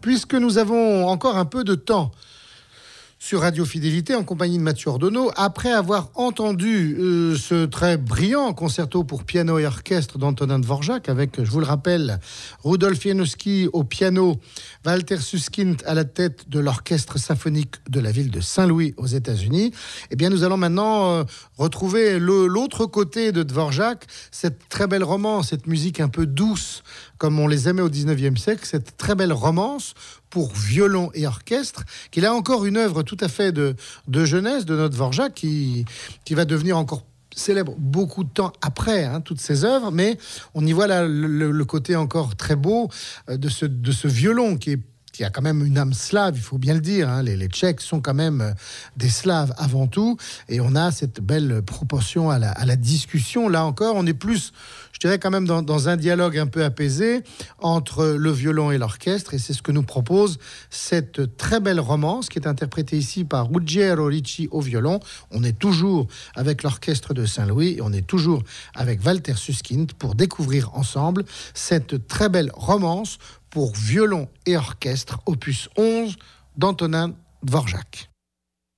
puisque nous avons encore un peu de temps sur Radio Fidélité en compagnie de Mathieu Ordonneau, après avoir entendu ce très brillant concerto pour piano et orchestre d'Antonin Dvorak avec, je vous le rappelle, Rudolf Janowski au piano, Walter Susskind à la tête de l'orchestre symphonique de la ville de Saint-Louis aux États-Unis. Eh bien, nous allons maintenant retrouver l'autre côté de Dvorak, cette très belle romance, cette musique un peu douce, comme on les aimait au 19e siècle, cette très belle romance pour violon et orchestre, qu'il a encore une œuvre tout à fait de jeunesse de notre Dvorak qui va devenir encore célèbre beaucoup de temps après toutes ces œuvres, mais on y voit là le côté encore très beau de ce violon qui a quand même une âme slave, il faut bien le dire. Les Tchèques sont quand même des Slaves avant tout, et on a cette belle proportion à la discussion. Là encore, on est plus, je dirais quand même dans un dialogue un peu apaisé entre le violon et l'orchestre, et c'est ce que nous propose cette très belle romance qui est interprétée ici par Ruggiero Ricci au violon. On est toujours avec l'orchestre de Saint-Louis, et on est toujours avec Walter Susskind pour découvrir ensemble cette très belle romance pour violon et orchestre, opus 11 d'Antonin Dvorak.